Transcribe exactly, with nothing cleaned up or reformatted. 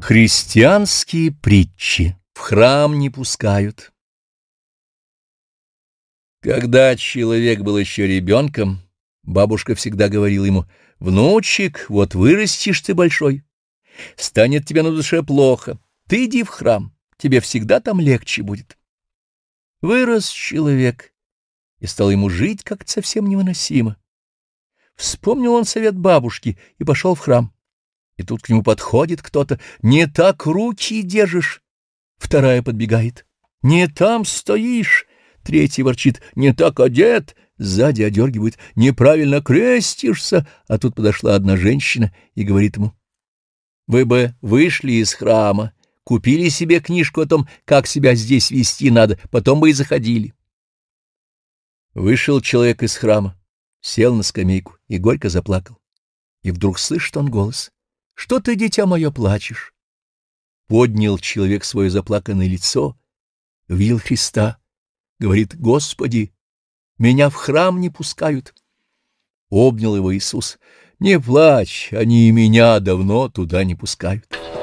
Христианские притчи в храм не пускают. Когда человек был еще ребенком, бабушка всегда говорила ему: «Внучек, вот вырастешь ты большой, станет тебе на душе плохо, ты иди в храм, тебе всегда там легче будет». Вырос человек, и стал ему жить как-то совсем невыносимо. Вспомнил он совет бабушки и пошел в храм. И тут к нему подходит кто-то: «Не так руки держишь». Вторая подбегает: «Не там стоишь». Третий ворчит: «Не так одет». Сзади одергивают: «Неправильно крестишься». А тут подошла одна женщина и говорит ему: «Вы бы вышли из храма, купили себе книжку о том, как себя здесь вести надо, потом бы и заходили». Вышел человек из храма, сел на скамейку и горько заплакал. И вдруг слышит он голос: «Что ты, дитя мое, плачешь?» Поднял человек свое заплаканное лицо, увидел Христа, говорит: «Господи, меня в храм не пускают». Обнял его Иисус: «Не плачь, они и меня давно туда не пускают».